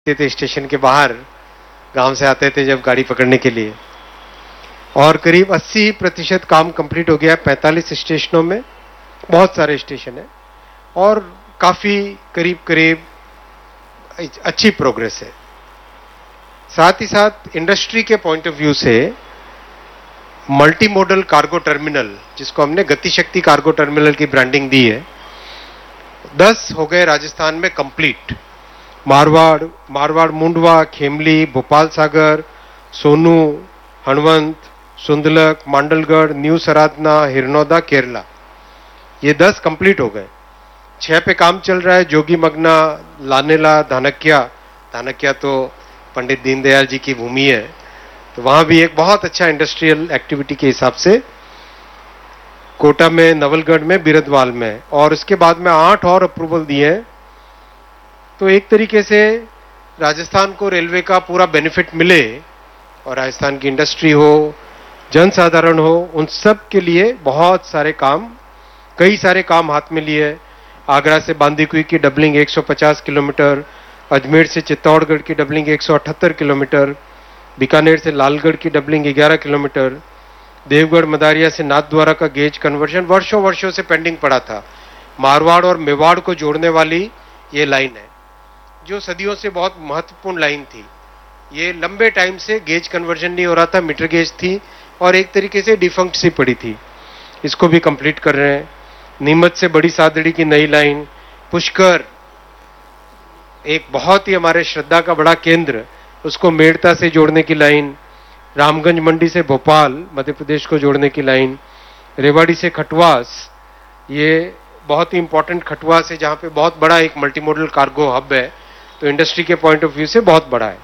थे स्टेशन के बाहर, गांव से आते थे जब गाड़ी पकड़ने के लिए। और करीब 80% काम कंप्लीट हो गया है 45 स्टेशनों में, बहुत सारे स्टेशन है और काफी करीब करीब अच्छी प्रोग्रेस है। साथ ही साथ इंडस्ट्री के पॉइंट ऑफ व्यू से मल्टी मॉडल कार्गो टर्मिनल, जिसको हमने गतिशक्ति कार्गो टर्मिनल की ब्रांडिंग दी है, 10 हो गए राजस्थान में कंप्लीट। मारवाड़, मुंडवा, खेमली, भोपाल सागर, सोनू, हणवंत, सुंदलक, मांडलगढ़, न्यू सराधना, हिरनौदा, केरला, ये 10 कंप्लीट हो गए। 6 पे काम चल रहा है, जोगी मगना, लानेला, धानक्या तो पंडित दीनदयाल जी की भूमि है, तो वहां भी एक बहुत अच्छा इंडस्ट्रियल एक्टिविटी के हिसाब से कोटा में, नवलगढ़ में, बिरदवाल में, और उसके बाद में 8 और अप्रूवल दिए हैं। तो एक तरीके से राजस्थान को रेलवे का पूरा बेनिफिट मिले और राजस्थान की इंडस्ट्री हो, जनसाधारण हो, उन सब के लिए बहुत सारे काम, कई सारे काम हाथ में लिए। आगरा से बांदीकुई की डबलिंग 150 किलोमीटर, अजमेर से चित्तौड़गढ़ की डबलिंग 178 किलोमीटर, बीकानेर से लालगढ़ की डबलिंग 11 किलोमीटर, देवगढ़ मदारिया से नाथद्वारा का गेज कन्वर्जन वर्षों से पेंडिंग पड़ा था। मारवाड़ और मेवाड़ को जोड़ने वाली ये लाइन है, जो सदियों से बहुत महत्वपूर्ण लाइन थी। ये लंबे टाइम से गेज कन्वर्जन नहीं हो रहा था, मीटर गेज थी और एक तरीके से डिफंक्ट सी पड़ी थी। इसको भी कंप्लीट कर रहे हैं। नीमच से बड़ी सादड़ी की नई लाइन, पुष्कर एक बहुत ही हमारे श्रद्धा का बड़ा केंद्र, उसको मेड़ता से जोड़ने की लाइन, रामगंज मंडी से भोपाल मध्य प्रदेश को जोड़ने की लाइन, रेवाड़ी से खटवास, ये बहुत ही इंपॉर्टेंट खटवास है जहां पे बहुत बड़ा एक मल्टी मॉडल कार्गो हब है, तो इंडस्ट्री के पॉइंट ऑफ व्यू से बहुत बड़ा है।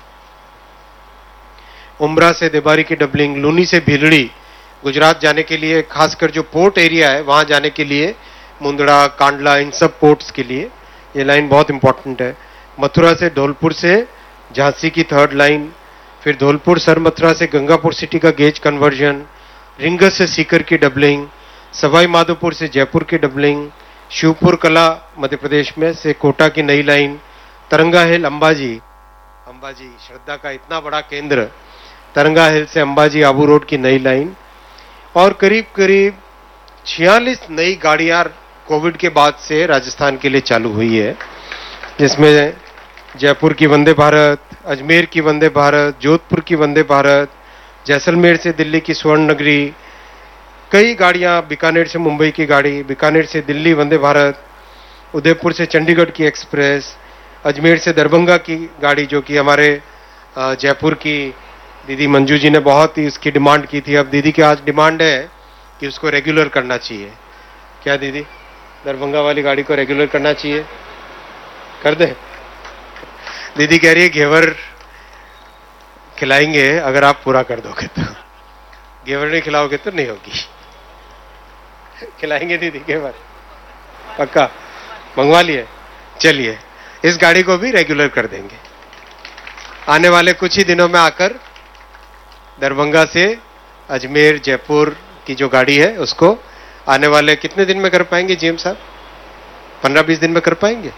उमरा से देबारी की डबलिंग, लूनी से भीलड़ी, गुजरात जाने के लिए, खासकर जो पोर्ट एरिया है वहां जाने के लिए, मुंद्रा, कांडला, इन सब पोर्ट्स के लिए ये लाइन बहुत इंपॉर्टेंट है। मथुरा से धौलपुर से झांसी की 3rd लाइन, फिर धौलपुर सर मथुरा से गंगापुर सिटी का गेज कन्वर्जन, रिंगस से सीकर की डबलिंग, सवाई माधोपुर से जयपुर की डबलिंग, शिवपुर कला मध्य प्रदेश में से कोटा की नई लाइन, तरंगा हिल अंबाजी श्रद्धा का इतना बड़ा केंद्र, तरंगा हिल से अंबाजी आबू रोड की नई लाइन, और करीब करीब 46 नई गाड़ियां कोविड के बाद से राजस्थान के लिए चालू हुई है, जिसमें जयपुर की वंदे भारत, अजमेर की वंदे भारत, जोधपुर की वंदे भारत, जैसलमेर से दिल्ली की स्वर्ण नगरी, कई गाड़ियां, बीकानेर से मुंबई की गाड़ी, बीकानेर से दिल्ली वंदे भारत, उदयपुर से चंडीगढ़ की एक्सप्रेस, अजमेर से दरभंगा की गाड़ी, जो कि हमारे जयपुर की दीदी मंजू जी ने बहुत ही इसकी डिमांड की थी। अब दीदी की आज डिमांड है कि उसको रेगुलर करना चाहिए। क्या दीदी, दरभंगा वाली गाड़ी को रेगुलर करना चाहिए? कर दे। दीदी कह रही है घेवर खिलाएंगे अगर आप पूरा कर दोगे तो। घेवर नहीं खिलाओगे तो नहीं होगी। खिलाएंगे दीदी घेवर, पक्का मंगवा लिए। चलिए, इस गाड़ी को भी रेगुलर कर देंगे। आने वाले कुछ ही दिनों में आकर दरभंगा से अजमेर, जयपुर की जो गाड़ी है उसको आने वाले कितने दिन में कर पाएंगे जीएम साहब? 15-20 दिन में कर पाएंगे?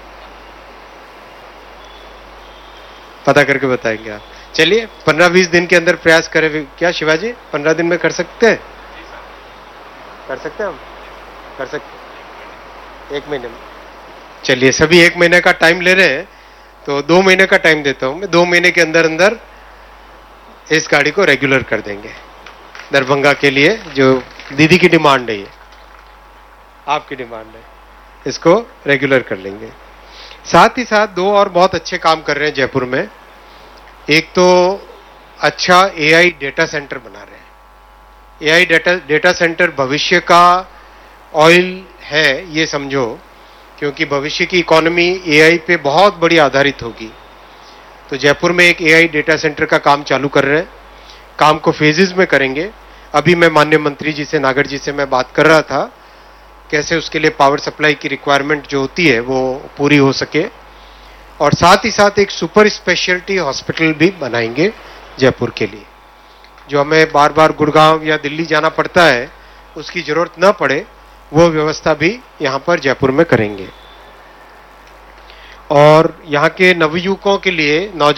पता करके बताएंगे आप। चलिए, 15-20 दिन के अंदर प्रयास करें। क्या शिवाजी, 15 दिन में कर सकते हैं? कर सकते हैं हम? कर सकते 1 महीने में? चलिए, सभी 1 महीने का टाइम ले रहे हैं तो 2 महीने का टाइम देता हूं मैं। 2 महीने के अंदर अंदर इस गाड़ी को रेगुलर कर देंगे दरभंगा के लिए, जो दीदी की डिमांड है, ये आपकी डिमांड है, इसको रेगुलर कर लेंगे। साथ ही साथ 2 और बहुत अच्छे काम कर रहे हैं जयपुर में। एक तो अच्छा एआई डेटा सेंटर बना रहे हैं। एआई डेटा सेंटर भविष्य का ऑयल है, ये समझो, क्योंकि भविष्य की इकोनॉमी एआई पे बहुत बड़ी आधारित होगी। तो जयपुर में एक एआई डेटा सेंटर का काम चालू कर रहे हैं। काम को फेजेस में करेंगे। अभी मैं माननीय मंत्री जी से, नागर जी से मैं बात कर रहा था, कैसे उसके लिए पावर सप्लाई की रिक्वायरमेंट जो होती है वो पूरी हो सके, और साथ ही साथ एक सुपर स्पेशलिटी हॉस्पिटल भी बनाएंगे जयपुर के लिए। जो हमें बार बार गुड़गांव या दिल्ली जाना पड़ता है, उसकी जरूरत न पड़े, वो व्यवस्था भी यहां पर जयपुर में करेंगे। और यहाँ के नवयुवकों के लिए, नौजवान